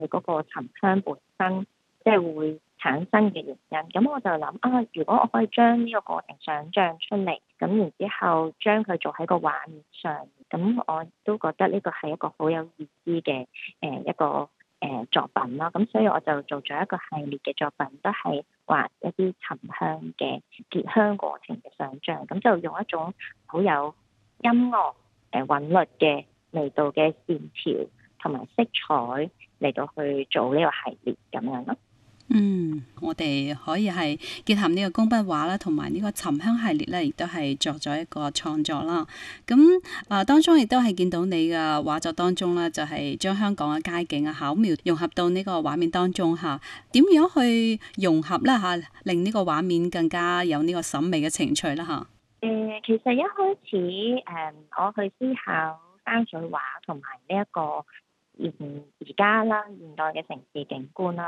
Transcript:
佢嗰個沉香本身即係會產生嘅原因。咁我就諗啊，如果我可以將呢個過程想像出嚟，咁然之後將佢做喺個畫面上，咁我都覺得呢個係一個好有意思嘅一個作品啦。咁所以我就做咗一個系列嘅作品，都係畫一啲沉香嘅結香過程嘅想像。咁就用一種好有音樂韻律嘅味道嘅線條同埋色彩嚟到去做呢個系列咁樣咯。 我哋可以係結合呢個工筆畫啦，同埋呢個沉香系列咧，亦都係作咗一個創作啦。咁當中亦都係見到你嘅畫作當中啦，就係將香港嘅街景啊巧妙融合到呢個畫面當中嚇。點樣去融合啦嚇，令呢個畫面更加有呢個審美嘅情趣啦嚇？ 其實一開始我去思考山水畫同埋呢一個而家啦現代嘅城市景觀啦，